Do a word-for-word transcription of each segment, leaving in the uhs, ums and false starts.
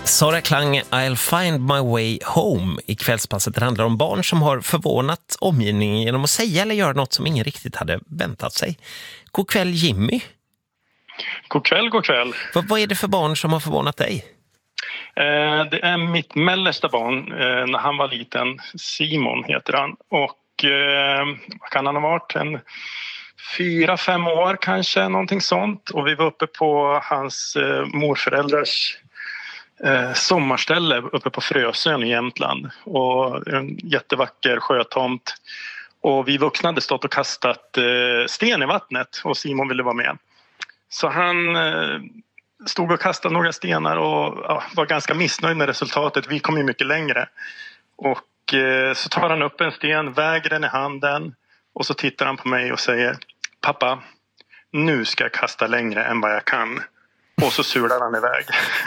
Sara Klang, I'll find my way home i kvällspasset. Det handlar om barn som har förvånat omgivningen genom att säga eller göra något som ingen riktigt hade väntat sig. God kväll Jimmy. God kväll, god kväll. Vad, vad är det för barn som har förvånat dig? Eh, det är mitt mellersta barn eh, när han var liten. Simon heter han. Och eh, vad kan han ha varit? En fyra, fem år kanske, någonting sånt. Och vi var uppe på hans eh, morföräldrars eh, sommarställe uppe på Frösön i Jämtland. Och en jättevacker sjötomt. Och vi vuxna hade stått och kastat eh, sten i vattnet och Simon ville vara med. Så han eh, stod och kastade några stenar och ja, var ganska missnöjd med resultatet. Vi kom ju mycket längre. Och eh, så tar han upp en sten, väger den i handen och så tittar han på mig och säger: pappa, nu ska jag kasta längre än vad jag kan. Och så sular han iväg.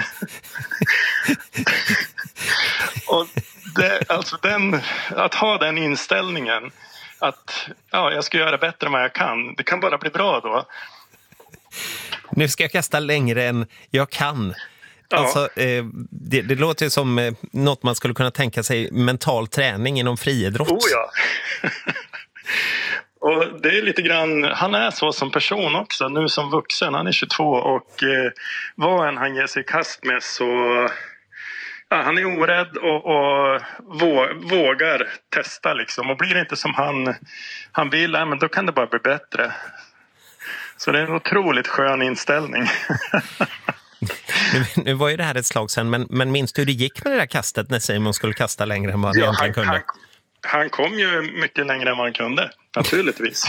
Och det, alltså den, att ha den inställningen att ja, jag ska göra bättre än vad jag kan. Det kan bara bli bra då. Nu ska jag kasta längre än jag kan. Ja. Alltså, eh, det, det låter som eh, något man skulle kunna tänka sig mental träning inom friidrott. Oh ja. Och det är lite grann, han är så som person också, nu som vuxen, han är tjugotvå och eh, vad än han ger sig i kast med så ja, han är orädd och, och vå, vågar testa liksom. Och blir det inte som han, han vill, ja, men då kan det bara bli bättre. Så det är en otroligt skön inställning. nu, nu var ju det här ett slag sedan, men, men minns du hur det gick med det där kastet när Simon skulle kasta längre än vad han ja, egentligen kunde? Han, han kom ju mycket längre än vad han kunde, naturligtvis.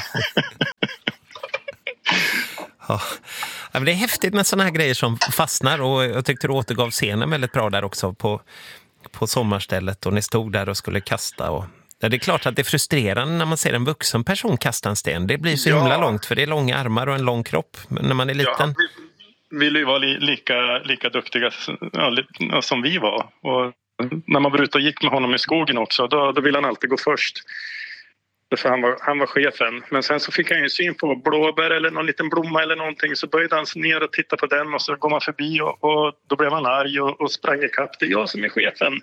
Ja. Ja, men det är häftigt med sådana här grejer som fastnar, och jag tyckte du återgav scenen väldigt bra där också på, på sommarstället och ni stod där och skulle kasta. Och, ja, det är klart att det är frustrerande när man ser en vuxen person kasta en sten. Det blir så ja. himla långt, för det är långa armar och en lång kropp när man är liten. Ja, vi vill ju vara li, lika, lika duktiga ja, som vi var. Och när man var ute och gick med honom i skogen också, då, då ville han alltid gå först. För han var, han var chefen. Men sen så fick han ju syn på blåbär eller någon liten blomma eller någonting. Så böjde han sig ner och tittade på den och så går man förbi och, och då blev han arg och, och sprang i kapp. Det är jag som är chefen.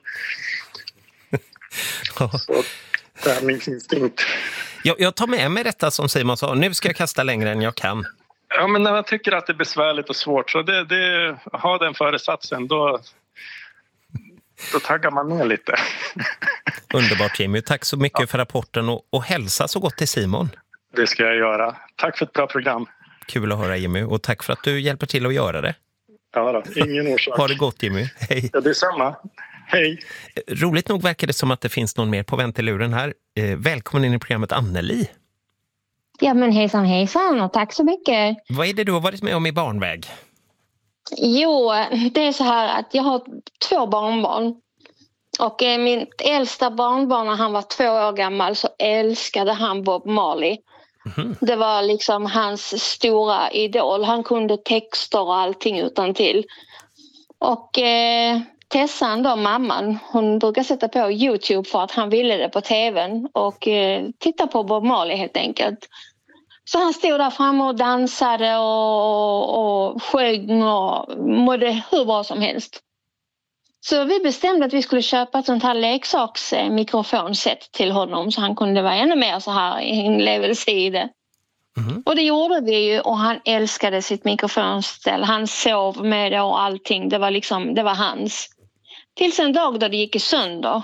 Så, tävlingsinstinkt. Jag, jag tar med mig detta som Simon sa. Nu ska jag kasta längre än jag kan. Ja, men när man tycker att det är besvärligt och svårt, så det, det, ha den föresatsen, då, då taggar man ner lite. Underbart Jimmy, tack så mycket ja. för rapporten och, och hälsa så gott till Simon. Det ska jag göra. Tack för ett bra program. Kul att höra Jimmy, och tack för att du hjälper till att göra det. Ja då, ingen orsak. Ha det gott Jimmy, hej. Ja, det är samma. Hej. Roligt nog verkar det som att det finns någon mer på vänteluren här. Eh, välkommen in i programmet Anneli. Ja men hejsan hejsan och tack så mycket. Vad är det du har varit med om i barnväg? Jo, det är så här att jag har två barnbarn. Och eh, min äldsta barnbarn när han var två år gammal så älskade han Bob Marley. Mm. Det var liksom hans stora idol. Han kunde texter och allting utan till. Och eh, Tessan då, mamman, hon brukar sätta på YouTube för att han ville det på tvn och eh, titta på Bob Marley helt enkelt. Så han stod där framme och dansade och, och sjöng och mådde hur bra som helst. Så vi bestämde att vi skulle köpa ett sånt här leksaksmikrofonset till honom så han kunde vara ännu mer så här inlevelse i det. Mm. Och det gjorde vi ju och han älskade sitt mikrofonställ. Han sov med det och allting. Det var liksom, det var hans. Tills en dag då det gick i sönder.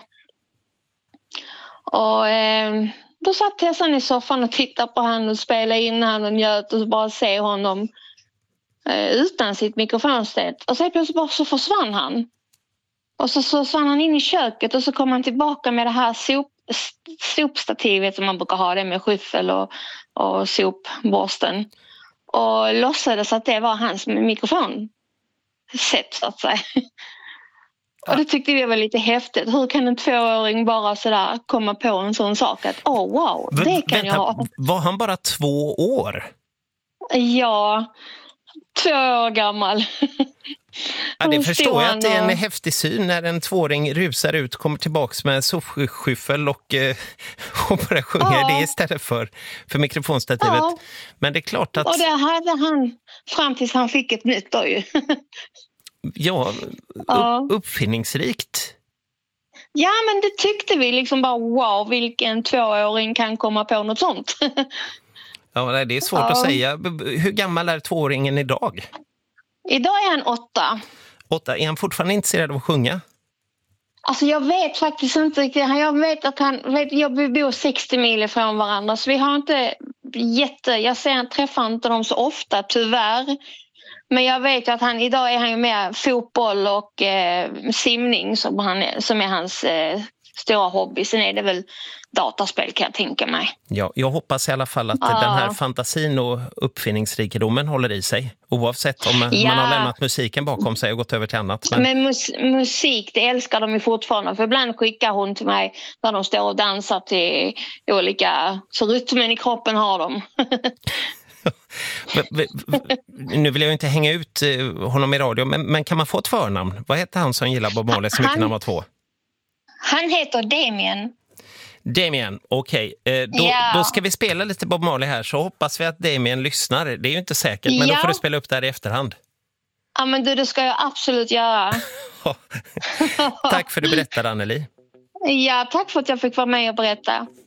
Och eh, då satt Tessan i soffan och tittade på han och spelade in han och njöt och bara se honom eh, utan sitt mikrofonställ. Och så plötsligt bara så försvann han. Och så, så försvann han in i köket och så kom han tillbaka med det här sop, sopstativet som man brukar ha det med skyffel och, och sopborsten. Och låtsades att det var hans mikrofonsätt så att säga. Ja. Och det tyckte vi var lite häftigt. Hur kan en tvååring bara sådär komma på en sån sak att åh oh, wow, det kan Vänta, jag ha. Var han bara två år? Ja, två år gammal. Ja, det förstår jag att det är en häftig syn när en tvååring rusar ut, kommer tillbaks med sopskyffel och, och börjar sjunga ja. det istället för, för mikrofonstativet. Ja. Men det är klart att... Och det hade han fram tills han fick ett nytt då ju. Ja, Ja. upp, uppfinningsrikt. Ja, men det tyckte vi liksom bara, wow, vilken tvååring kan komma på något sånt. Ja, nej, det är svårt Ja. att säga. B- b- Hur gammal är tvååringen idag? Idag är han åtta. Åtta. Är han fortfarande intresserad av att sjunga? Alltså jag vet faktiskt inte riktigt. Jag vet att han, vet, jag vi bor sextio mil ifrån varandra, så vi har inte jätte, jag ser han träffar inte dem så ofta, tyvärr. Men jag vet att han, idag är han ju med fotboll och eh, simning som, han är, som är hans eh, stora hobby. Sen är det väl dataspel, kan jag tänka mig. Ja, jag hoppas i alla fall att Ja. den här fantasin och uppfinningsrikedomen håller i sig. Oavsett om Ja. man har lämnat musiken bakom sig och gått över till annat. Men, Men mus- musik, det älskar de ju fortfarande. För ibland skickar hon till mig när de står och dansar till olika... Så rytmen i kroppen har de. v- v- v- nu vill jag ju inte hänga ut eh, honom i radio, men, men kan man få ett förnamn? Vad heter han som gillar Bob Marley så mycket Han- när han var två? Han heter Damien. Damien, okej. Eh, då, Ja. då ska vi spela lite Bob Marley här, så hoppas vi att Damien lyssnar. Det är ju inte säkert, men Ja. då får du spela upp det här i efterhand. Ja, men du, det ska jag absolut göra. Tack för att du berättade, Anneli. Ja, tack för att jag fick vara med och berätta.